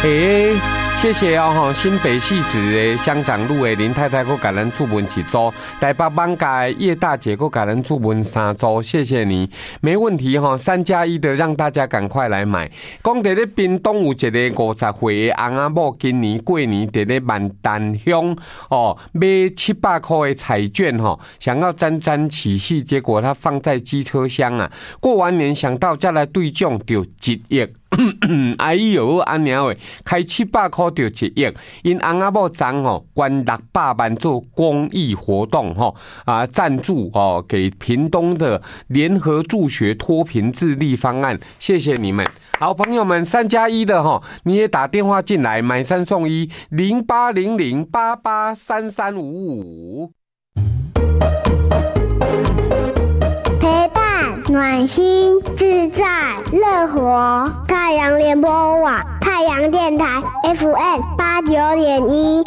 谢谢哦，新北市的乡长路的林太太，我给咱注文一组；台北艋舺叶大姐，我给咱注文3组，谢谢你，没问题哈。3+1的，让大家赶快来买。讲在咧屏东有一个50岁的翁仔某，今年过年在咧万丹乡哦，买700块的彩券哈，想要沾沾喜气，结果他放在机车厢啊，过完年想到再来兑奖就1亿。哎呦，安娘喂，开700块就1亿，因翁仔某昨吼捐600万做公益活动吼赞助哦，给屏东的联合助学脱贫自立方案，谢谢你们。好朋友们，3+1的哈，你也打电话进来，买3送1，0800883355。 陪伴暖心自在乐活，太阳联播网太阳电台 FM89.1。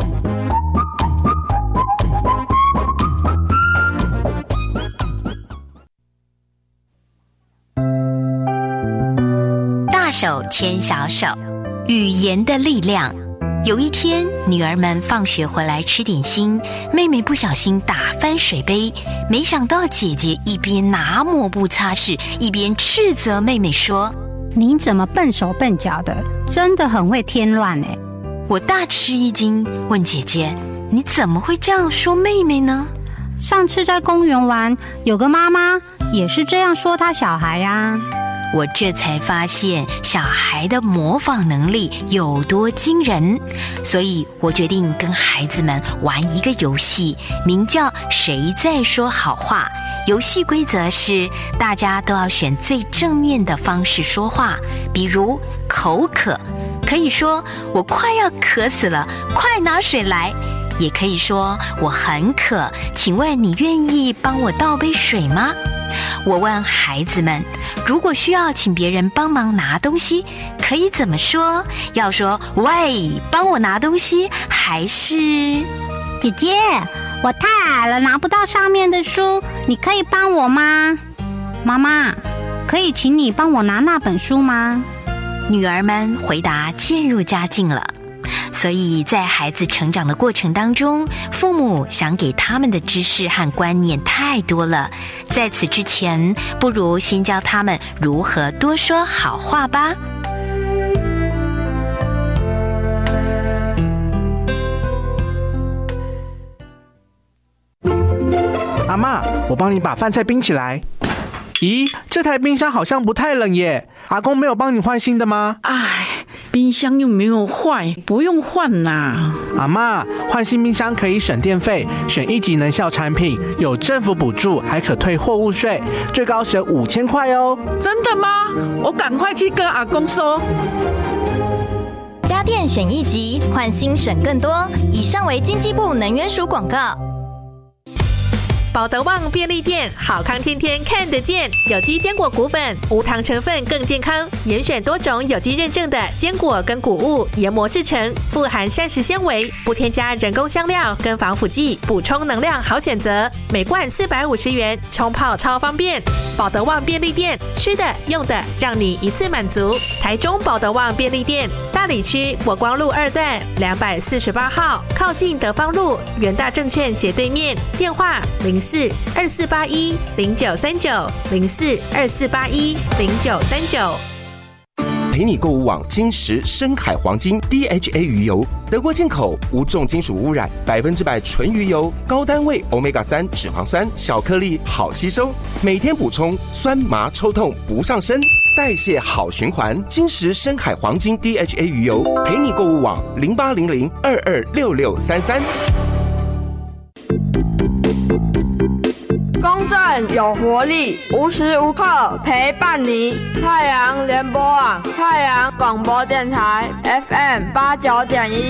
大手牵小手，语言的力量。有一天，女儿们放学回来吃点心，妹妹不小心打翻水杯，没想到姐姐一边拿抹布擦拭，一边斥责妹妹说：“ 你怎么笨手笨脚的，真的很会添乱欸。” 我大吃一惊，问姐姐：“你怎么会这样说妹妹呢？” 上次在公园玩，有个妈妈也是这样说她小孩啊。 我这才发现小孩的模仿能力有多惊人，所以我决定跟孩子们玩一个游戏，名叫谁在说好话。游戏规则是大家都要选最正面的方式说话，比如口渴，可以说我快要渴死了，快拿水来，也可以说我很渴，请问你愿意帮我倒杯水吗？我问孩子们，如果需要请别人帮忙拿东西，可以怎么说？要说喂，帮我拿东西，还是姐姐，我太矮了，拿不到上面的书，你可以帮我吗？妈妈，可以请你帮我拿那本书吗？ 女儿们回答渐入佳境了。所以在孩子成长的过程当中，父母想给他们的知识和观念太多了，在此之前，不如先教他们如何多说好话吧。 阿嬷，我帮你把饭菜冰起来。咦，这台冰箱好像不太冷耶，阿公没有帮你换新的吗？ 哎，冰箱又没有坏，不用换啦。 阿嬷，换新冰箱可以省电费，选1级能效产品，有政府补助，还可退货物税，最高省5000块哦。 真的吗？我赶快去跟阿公说。 家电选1级，换新省更多。以上为经济部能源署广告。 保德旺便利店，好康天天看得见，有机坚果谷粉，无糖成分更健康，严选多种有机认证的坚果跟谷物研磨制成，富含膳食纤维，不添加人工香料跟防腐剂，补充能量好选择。每罐450元，冲泡超方便。保德旺便利店，吃的用的让你一次满足。台中保德旺便利店，大里区国光路2段248号，靠近德芳路元大证券斜对面，电话04-2481-0939 04-2481-0939。 陪你购物网金石深海黄金 DHA 鱼油，德国进口，无重金属污染，100%纯鱼油，高单位 Omega-3 脂肪酸，小颗粒好吸收，每天补充，酸麻抽痛不上身，代谢好循环。金石深海黄金 DHA 鱼油，陪你购物网0800226633。 公正有活力，无时无刻陪伴你。太阳联播网，太阳广播电台 FM89.1。